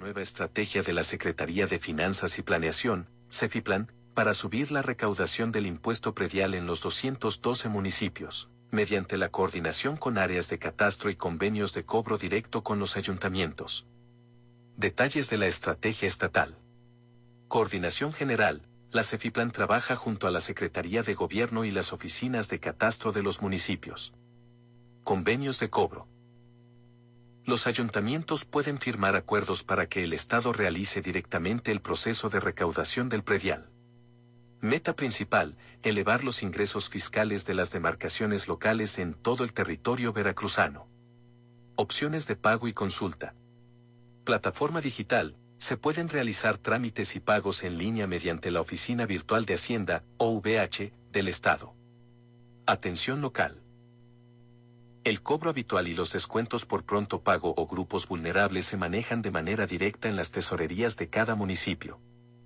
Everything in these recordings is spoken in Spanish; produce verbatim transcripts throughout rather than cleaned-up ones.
nueva estrategia de la Secretaría de Finanzas y Planeación, Cefiplan, para subir la recaudación del impuesto predial en los doscientos doce municipios, mediante la coordinación con áreas de catastro y convenios de cobro directo con los ayuntamientos. Detalles de la estrategia estatal. Coordinación general. La Cefiplan trabaja junto a la Secretaría de Gobierno y las oficinas de catastro de los municipios. Convenios de cobro. Los ayuntamientos pueden firmar acuerdos para que el Estado realice directamente el proceso de recaudación del predial. Meta principal, elevar los ingresos fiscales de las demarcaciones locales en todo el territorio veracruzano. Opciones de pago y consulta. Plataforma digital. Se pueden realizar trámites y pagos en línea mediante la Oficina Virtual de Hacienda, O V H, del Estado. Atención local. El cobro habitual y los descuentos por pronto pago o grupos vulnerables se manejan de manera directa en las tesorerías de cada municipio.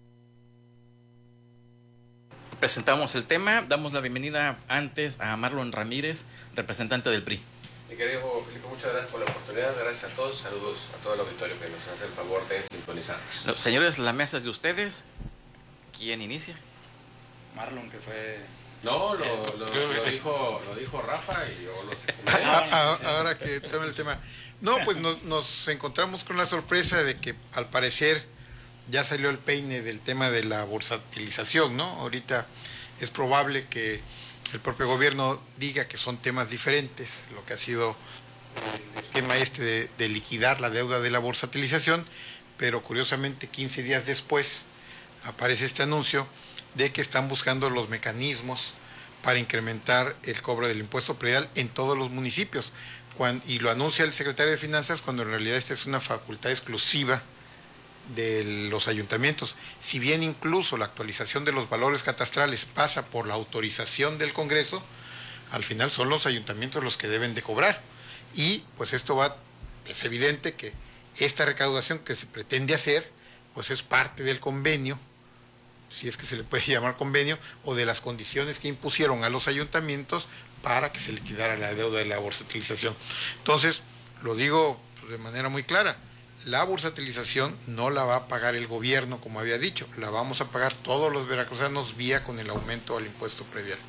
Presentamos el tema, damos la bienvenida antes a Marlon Ramírez, representante del P R I. Mi querido Felipe, muchas gracias por la oportunidad, gracias a todos, saludos a todo el auditorio que nos hace el favor de sintonizarnos. Los señores, la mesa es de ustedes. ¿Quién inicia? Marlon, que fue... No, lo, lo, lo, dijo, lo dijo Rafa y yo lo sé. Ahora que tome el tema. No, pues nos, nos encontramos con la sorpresa de que al parecer ya salió el peine del tema de la bursatilización, ¿no? Ahorita es probable que el propio gobierno diga que son temas diferentes, lo que ha sido el esquema este de, de liquidar la deuda de la bursatilización, pero curiosamente quince días después aparece este anuncio de que están buscando los mecanismos para incrementar el cobro del impuesto predial en todos los municipios, cuando, y lo anuncia el secretario de Finanzas cuando en realidad esta es una facultad exclusiva de los ayuntamientos. Si bien incluso la actualización de los valores catastrales pasa por la autorización del Congreso, al final son los ayuntamientos los que deben de cobrar. Y pues esto va, es evidente que esta recaudación que se pretende hacer, pues es parte del convenio, si es que se le puede llamar convenio, o de las condiciones que impusieron a los ayuntamientos para que se liquidara la deuda de la bursatilización. Entonces, lo digo pues, de manera muy clara, la bursatilización no la va a pagar el gobierno, como había dicho, la vamos a pagar todos los veracruzanos vía con el aumento al impuesto predial.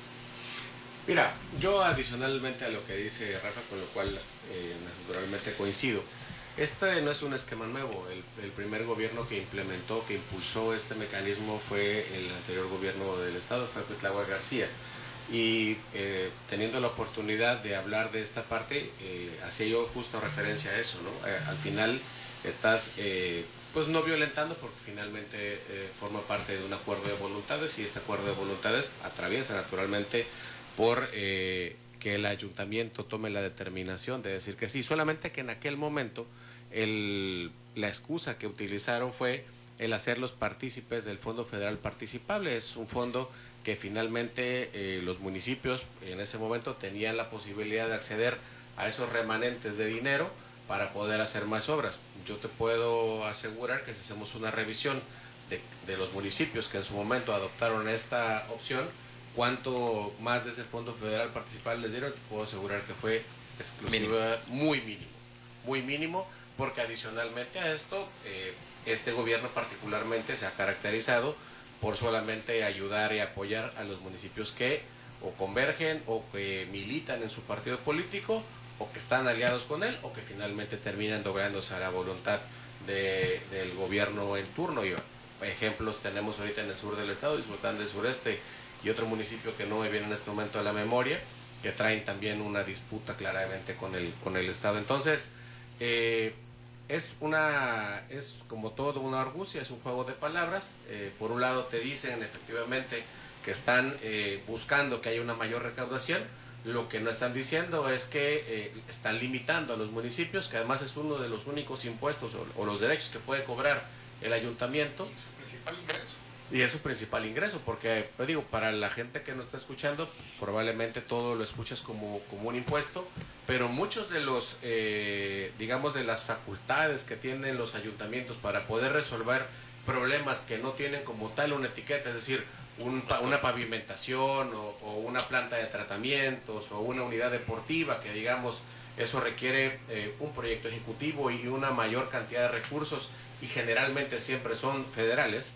Mira, yo adicionalmente a lo que dice Rafa, con lo cual eh, naturalmente coincido, este no es un esquema nuevo. El, el primer gobierno que implementó, que impulsó este mecanismo fue el anterior gobierno del Estado, fue Cuitláhuac García. Y eh, teniendo la oportunidad de hablar de esta parte, eh, hacía yo justo referencia a eso, ¿no? Eh, al final estás, eh, pues no violentando, porque finalmente eh, forma parte de un acuerdo de voluntades, y este acuerdo de voluntades atraviesa naturalmente por eh, que el ayuntamiento tome la determinación de decir que sí, solamente que en aquel momento el, la excusa que utilizaron fue el hacerlos partícipes del Fondo Federal Participable. Es un fondo que finalmente eh, los municipios en ese momento tenían la posibilidad de acceder a esos remanentes de dinero para poder hacer más obras. Yo te puedo asegurar que si hacemos una revisión de, de los municipios que en su momento adoptaron esta opción, cuánto más de ese Fondo Federal Participable les dieron, te puedo asegurar que fue exclusiva, mínimo. muy mínimo, muy mínimo, porque adicionalmente a esto, eh, este gobierno particularmente se ha caracterizado por solamente ayudar y apoyar a los municipios que o convergen o que militan en su partido político o que están aliados con él o que finalmente terminan doblándose a la voluntad de, del gobierno en turno. Y ejemplos tenemos ahorita en el sur del estado, Disfrután del Sureste y otro municipio que no me viene en este momento a la memoria, que traen también una disputa claramente con el, con el estado. Entonces, eh, Es una, es como todo una argucia, es un juego de palabras. Eh, por un lado te dicen efectivamente que están eh, buscando que haya una mayor recaudación. Lo que no están diciendo es que eh, están limitando a los municipios, que además es uno de los únicos impuestos o, o los derechos que puede cobrar el ayuntamiento. Y su principal ingreso. Y es su principal ingreso, porque, pues digo, para la gente que nos está escuchando, probablemente todo lo escuchas como, como un impuesto, pero muchos de los, eh, digamos, de las facultades que tienen los ayuntamientos para poder resolver problemas que no tienen como tal una etiqueta, es decir, un, una pavimentación o, o una planta de tratamientos o una unidad deportiva que, digamos, Eso requiere eh, un proyecto ejecutivo y una mayor cantidad de recursos, y generalmente siempre son federales.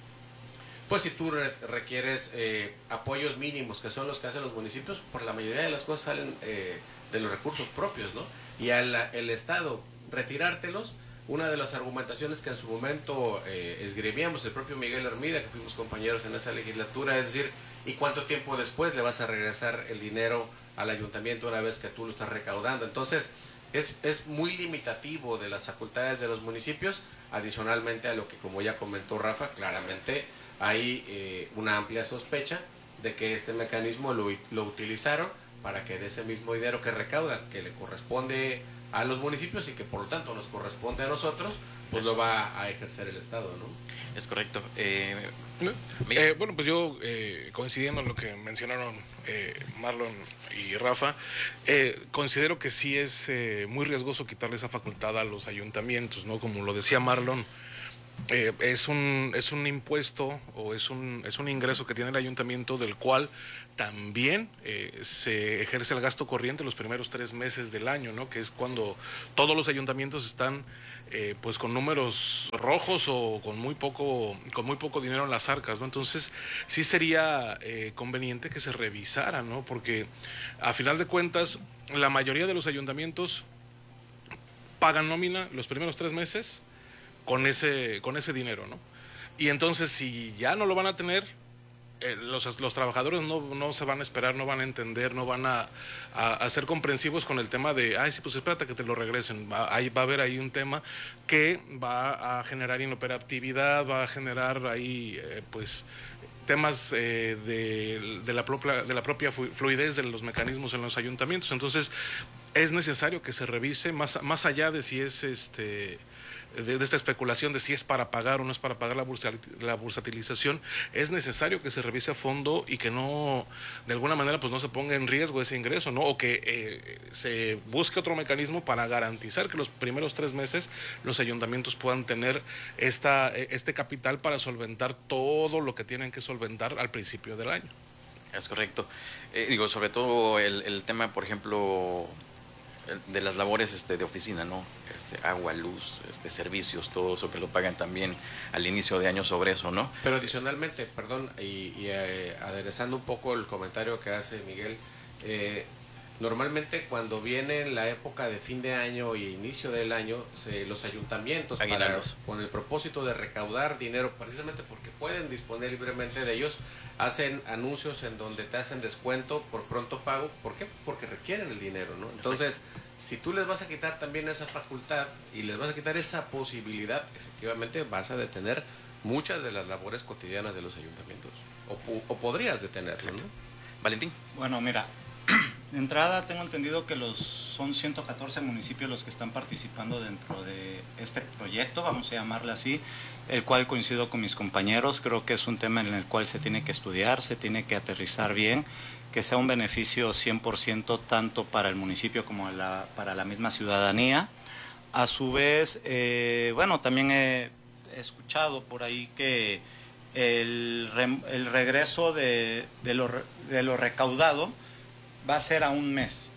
Pues si tú requieres eh, apoyos mínimos, que son los que hacen los municipios, por la mayoría de las cosas salen eh, de los recursos propios, ¿no? Y al el Estado retirártelos, una de las argumentaciones que en su momento eh, esgrimíamos el propio Miguel Hermida, que fuimos compañeros en esa legislatura, es decir, ¿y cuánto tiempo después le vas a regresar el dinero al ayuntamiento una vez que tú lo estás recaudando? Entonces, es, es muy limitativo de las facultades de los municipios, adicionalmente a lo que, como ya comentó Rafa, claramente hay eh, una amplia sospecha de que este mecanismo lo, lo utilizaron para que de ese mismo dinero que recaudan, que le corresponde a los municipios y que por lo tanto nos corresponde a nosotros, pues lo va a ejercer el Estado, ¿no? Es correcto. Eh, eh, bueno, pues yo, eh, coincidiendo en lo que mencionaron eh, Marlon y Rafa, eh, considero que sí es eh, muy riesgoso quitarle esa facultad a los ayuntamientos, ¿no? Como lo decía Marlon, eh, es un es un impuesto o es un es un ingreso que tiene el ayuntamiento, del cual también eh, se ejerce el gasto corriente los primeros tres meses del año, ¿no? Que es cuando todos los ayuntamientos están eh, pues con números rojos o con muy poco con muy poco dinero en las arcas, ¿no? Entonces sí sería eh, conveniente que se revisara, ¿no? Porque a final de cuentas la mayoría de los ayuntamientos pagan nómina los primeros tres meses con ese con ese dinero, ¿no? Y entonces si ya no lo van a tener, Eh, los, los trabajadores no, no se van a esperar, no van a entender, no van a, a, a ser comprensivos con el tema de, ay, sí, pues espérate que te lo regresen. Va, ahí, va a haber ahí un tema que va a generar inoperatividad, va a generar ahí, eh, pues, temas eh, de, de, la propia, de la propia fluidez de los mecanismos en los ayuntamientos. Entonces, es necesario que se revise, más, más allá de si es este... De, de esta especulación de si es para pagar o no es para pagar la, bursa, la bursatilización, es necesario que se revise a fondo y que no, de alguna manera, pues no se ponga en riesgo ese ingreso, ¿no? O que eh, se busque otro mecanismo para garantizar que los primeros tres meses los ayuntamientos puedan tener esta, este capital para solventar todo lo que tienen que solventar al principio del año. Es correcto. Eh, digo, sobre todo el, el tema, por ejemplo, de las labores este, de oficina, ¿no? Este, agua, luz, este, servicios, todo eso que lo pagan también al inicio de año sobre eso, ¿no? Pero adicionalmente, perdón, y, y eh, aderezando un poco el comentario que hace Miguel, eh, normalmente cuando viene la época de fin de año y inicio del año, se, los ayuntamientos, para, con el propósito de recaudar dinero, precisamente porque pueden disponer libremente de ellos, hacen anuncios en donde te hacen descuento por pronto pago. ¿Por qué? Porque requieren el dinero, ¿no? Entonces, si tú les vas a quitar también esa facultad y les vas a quitar esa posibilidad, efectivamente vas a detener muchas de las labores cotidianas de los ayuntamientos. O, o podrías detenerlo, ¿no? Valentín. Bueno, mira, de entrada tengo entendido que los son ciento catorce municipios los que están participando dentro de este proyecto, vamos a llamarle así, el cual coincido con mis compañeros. Creo que es un tema en el cual se tiene que estudiar, se tiene que aterrizar bien, que sea un beneficio cien por ciento tanto para el municipio como la, para la misma ciudadanía. A su vez, eh, bueno, también he, he escuchado por ahí que el, re, el regreso de, de, lo, de lo recaudado va a ser a un mes.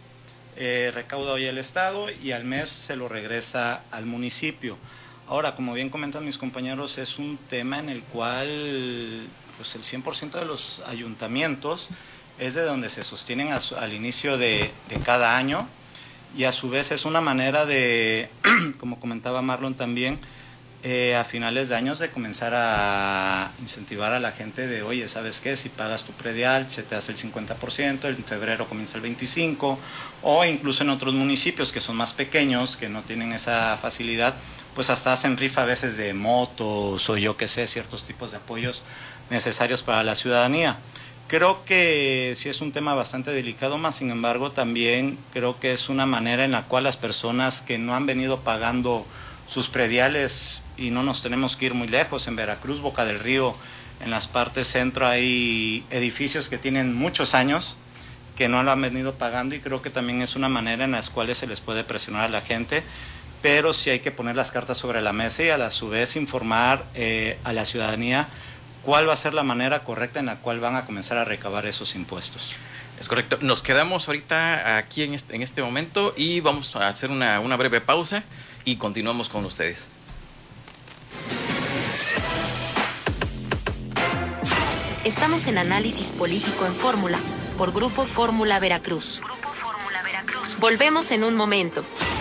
Eh, recauda hoy el Estado y al mes se lo regresa al municipio. Ahora, como bien comentan mis compañeros, es un tema en el cual pues el cien por ciento de los ayuntamientos es de donde se sostienen a su, al inicio de, de cada año, y a su vez es una manera de, como comentaba Marlon también, eh, a finales de años de comenzar a incentivar a la gente de, oye, ¿sabes qué? Si pagas tu predial, se te hace el cincuenta por ciento, en febrero comienza el veinticinco por ciento, o incluso en otros municipios que son más pequeños, que no tienen esa facilidad, pues hasta hacen rifa a veces de motos o yo qué sé, ciertos tipos de apoyos necesarios para la ciudadanía. Creo que sí es un tema bastante delicado, más sin embargo también creo que es una manera en la cual las personas que no han venido pagando sus prediales, y no nos tenemos que ir muy lejos, en Veracruz, Boca del Río, en las partes centro hay edificios que tienen muchos años que no lo han venido pagando, y creo que también es una manera en las cuales se les puede presionar a la gente, pero sí hay que poner las cartas sobre la mesa y a la su vez informar eh, a la ciudadanía cuál va a ser la manera correcta en la cual van a comenzar a recabar esos impuestos. Es correcto. Nos quedamos ahorita aquí en este, en este momento y vamos a hacer una, una breve pausa y continuamos con ustedes. Estamos en Análisis Político en Fórmula, por Grupo Fórmula Veracruz. Grupo Fórmula Veracruz. Volvemos en un momento.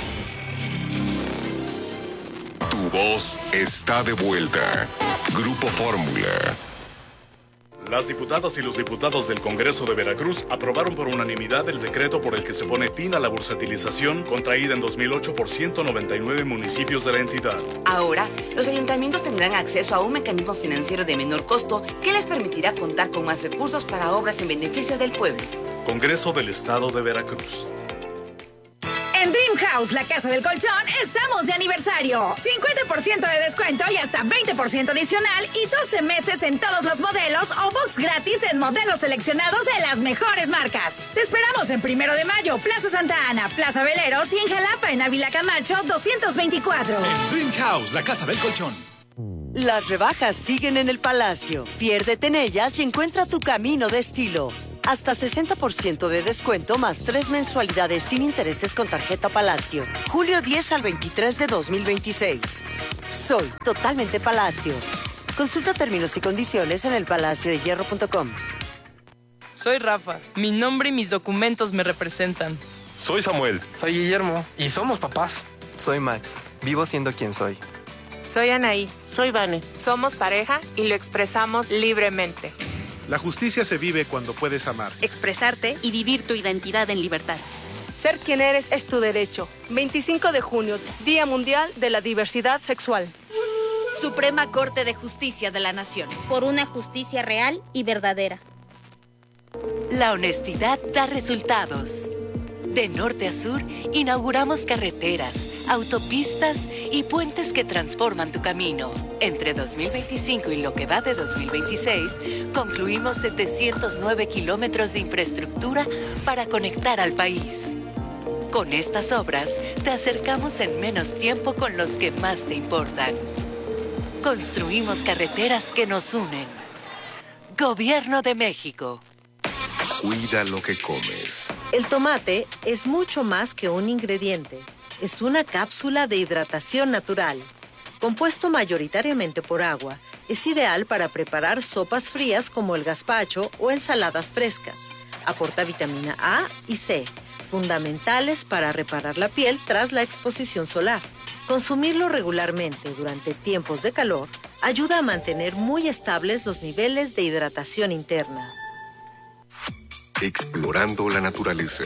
Tu voz está de vuelta. Grupo Fórmula. Las diputadas y los diputados del Congreso de Veracruz aprobaron por unanimidad el decreto por el que se pone fin a la bursatilización contraída en dos mil ocho por ciento noventa y nueve municipios de la entidad. Ahora, los ayuntamientos tendrán acceso a un mecanismo financiero de menor costo que les permitirá contar con más recursos para obras en beneficio del pueblo. Congreso del Estado de Veracruz. En Dream House, la casa del colchón, estamos de aniversario. cincuenta por ciento de descuento y hasta veinte por ciento adicional y doce meses en todos los modelos o box gratis en modelos seleccionados de las mejores marcas. Te esperamos en Primero de Mayo, Plaza Santa Ana, Plaza Veleros y en Jalapa, en Ávila Camacho, doscientos veinticuatro. En Dream House, la casa del colchón. Las rebajas siguen en el Palacio. Piérdete en ellas y encuentra tu camino de estilo. Hasta sesenta por ciento de descuento más tres mensualidades sin intereses con tarjeta Palacio. Julio diez al veintitrés de dos mil veintiséis. Soy totalmente Palacio. Consulta términos y condiciones en el palacio de hierro punto com. Soy Rafa. Mi nombre y mis documentos me representan. Soy Samuel. Soy Guillermo. Y somos papás. Soy Max. Vivo siendo quien soy. Soy Anaí. Soy Vane. Somos pareja y lo expresamos libremente. La justicia se vive cuando puedes amar, expresarte y vivir tu identidad en libertad. Ser quien eres es tu derecho. veinticinco de junio, Día Mundial de la Diversidad Sexual. Suprema Corte de Justicia de la Nación. Por una justicia real y verdadera. La honestidad da resultados. De norte a sur, inauguramos carreteras, autopistas y puentes que transforman tu camino. Entre dos mil veinticinco y lo que va de dos mil veintiséis, concluimos setecientos nueve kilómetros de infraestructura para conectar al país. Con estas obras, te acercamos en menos tiempo con los que más te importan. Construimos carreteras que nos unen. Gobierno de México. Cuida lo que comes. El tomate es mucho más que un ingrediente. Es una cápsula de hidratación natural. Compuesto mayoritariamente por agua, es ideal para preparar sopas frías como el gazpacho o ensaladas frescas. Aporta vitamina A y C, fundamentales para reparar la piel tras la exposición solar. Consumirlo regularmente durante tiempos de calor ayuda a mantener muy estables los niveles de hidratación interna. Explorando la naturaleza.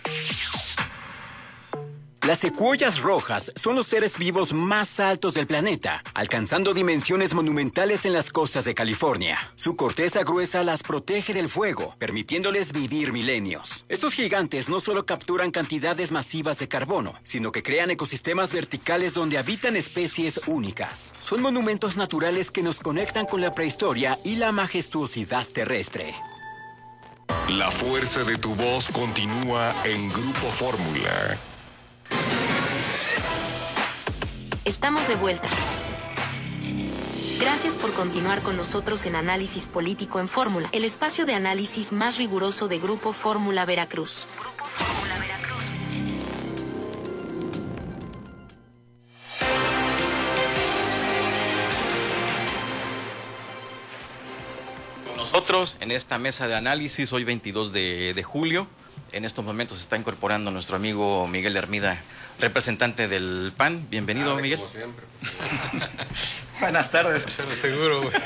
Las secuoyas rojas son los seres vivos más altos del planeta, alcanzando dimensiones monumentales en las costas de California. Su corteza gruesa las protege del fuego, permitiéndoles vivir milenios. Estos gigantes no solo capturan cantidades masivas de carbono, sino que crean ecosistemas verticales donde habitan especies únicas. Son monumentos naturales que nos conectan con la prehistoria y la majestuosidad terrestre. La fuerza de tu voz continúa en Grupo Fórmula. Estamos de vuelta. Gracias por continuar con nosotros en Análisis Político en Fórmula, el espacio de análisis más riguroso de Grupo Fórmula Veracruz. Grupo Fórmula Veracruz. Con nosotros en esta mesa de análisis, hoy veintidós de, de julio, en estos momentos se está incorporando nuestro amigo Miguel Hermida, representante del P A N. Bienvenido, ah, Miguel. Como siempre, pues, Buenas tardes. Seguro, güey.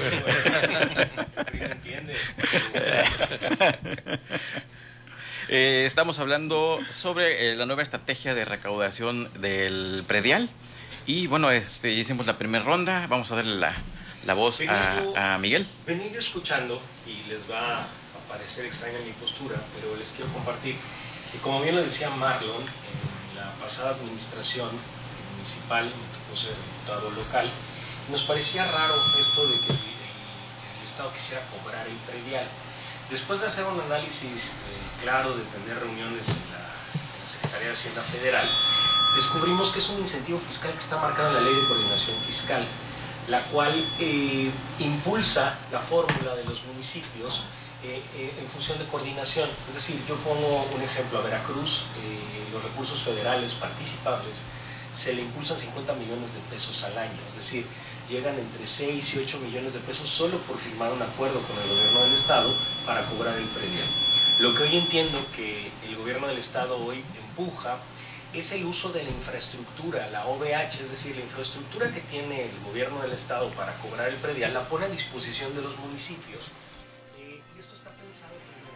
eh, estamos hablando sobre eh, la nueva estrategia de recaudación del predial. Y bueno, este, hicimos la primera ronda. Vamos a darle la, la voz a, a Miguel. Venir escuchando y les va a parecer extraña mi postura, pero les quiero compartir que, como bien lo decía Marlon, en la pasada administración municipal, me tocó ser diputado local, nos parecía raro esto de que el, el Estado quisiera cobrar el predial. Después de hacer un análisis eh, claro, de tener reuniones en la, en la Secretaría de Hacienda Federal, descubrimos que es un incentivo fiscal que está marcado en la Ley de Coordinación Fiscal, la cual eh, impulsa la fórmula de los municipios eh, eh, en función de coordinación. Es decir, yo pongo un ejemplo, a Veracruz, eh, los recursos federales participables se le impulsan cincuenta millones de pesos al año, es decir, llegan entre seis y ocho millones de pesos solo por firmar un acuerdo con el gobierno del Estado para cobrar el predial. Lo que hoy entiendo que el gobierno del Estado hoy empuja es el uso de la infraestructura, la O V H, es decir, la infraestructura que tiene el gobierno del Estado para cobrar el predial, la pone a disposición de los municipios. Eh, y esto está pensado